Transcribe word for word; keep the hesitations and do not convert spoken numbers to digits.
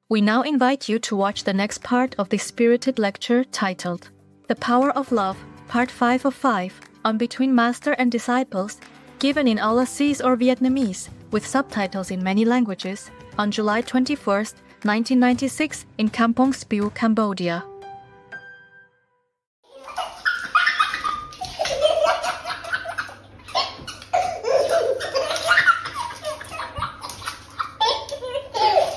We now invite you to watch the next part of this spirited lecture titled The Power of Love, Part five of five, on Between Master and Disciples, given in Aula Cs or Vietnamese, with subtitles in many languages, on July twenty-first, nineteen ninety-six in Kampong Speu, Cambodia.